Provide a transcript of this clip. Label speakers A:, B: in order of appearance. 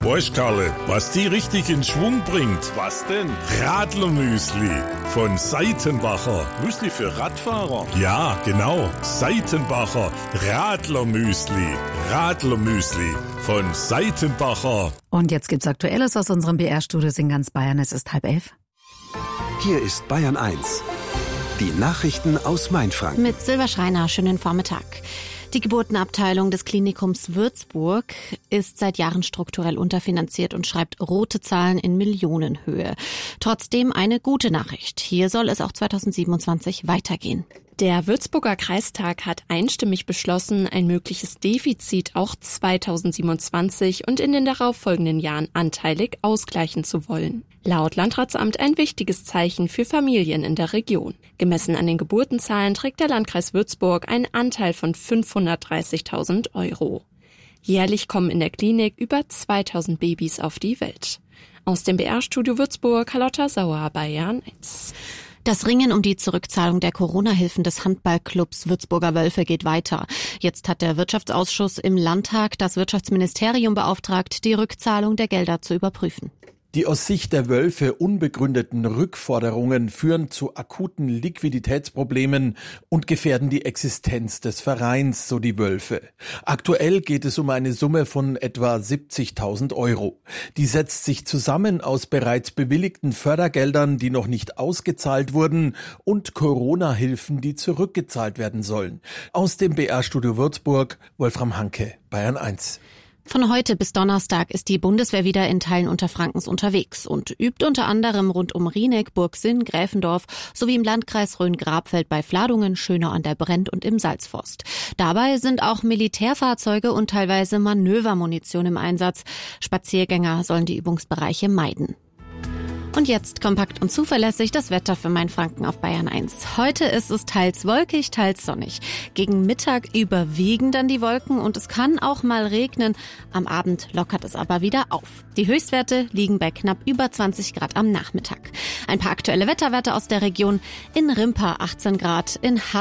A: Weißt Karle, was die richtig in Schwung bringt?
B: Was denn?
A: Radlermüsli von Seitenbacher.
B: Müsli für Radfahrer?
A: Ja, genau. Seitenbacher Radlermüsli. Radlermüsli von Seitenbacher.
C: Und jetzt gibt's Aktuelles aus unserem BR-Studio in ganz Bayern. Es ist 10:30.
D: Hier ist Bayern 1. Die Nachrichten aus Mainfranken.
E: Mit Silber Schreiner, schönen Vormittag. Die Geburtenabteilung des Klinikums Würzburg ist seit Jahren strukturell unterfinanziert und schreibt rote Zahlen in Millionenhöhe. Trotzdem eine gute Nachricht. Hier soll es auch 2027 weitergehen.
F: Der Würzburger Kreistag hat einstimmig beschlossen, ein mögliches Defizit auch 2027 und in den darauffolgenden Jahren anteilig ausgleichen zu wollen. Laut Landratsamt ein wichtiges Zeichen für Familien in der Region. Gemessen an den Geburtenzahlen trägt der Landkreis Würzburg einen Anteil von 530.000 €. Jährlich kommen in der Klinik über 2000 Babys auf die Welt. Aus dem BR-Studio Würzburg, Carlotta Sauer, Bayern 1.
E: Das Ringen um die Zurückzahlung der Corona-Hilfen des Handballclubs Würzburger Wölfe geht weiter. Jetzt hat der Wirtschaftsausschuss im Landtag das Wirtschaftsministerium beauftragt, die Rückzahlung der Gelder zu überprüfen.
G: Die aus Sicht der Wölfe unbegründeten Rückforderungen führen zu akuten Liquiditätsproblemen und gefährden die Existenz des Vereins, so die Wölfe. Aktuell geht es um eine Summe von etwa 70.000 €. Die setzt sich zusammen aus bereits bewilligten Fördergeldern, die noch nicht ausgezahlt wurden, und Corona-Hilfen, die zurückgezahlt werden sollen. Aus dem BR-Studio Würzburg, Wolfram Hanke, Bayern 1.
E: Von heute bis Donnerstag ist die Bundeswehr wieder in Teilen Unterfrankens unterwegs und übt unter anderem rund um Rieneck, Burgsinn, Gräfendorf sowie im Landkreis Rhön-Grabfeld bei Fladungen, Schönau an der Brenn und im Salzforst. Dabei sind auch Militärfahrzeuge und teilweise Manövermunition im Einsatz. Spaziergänger sollen die Übungsbereiche meiden. Und jetzt kompakt und zuverlässig das Wetter für Mainfranken auf Bayern 1. Heute ist es teils wolkig, teils sonnig. Gegen Mittag überwiegen dann die Wolken und es kann auch mal regnen. Am Abend lockert es aber wieder auf. Die Höchstwerte liegen bei knapp über 20 Grad am Nachmittag. Ein paar aktuelle Wetterwerte aus der Region. In Rimpa 18 Grad, in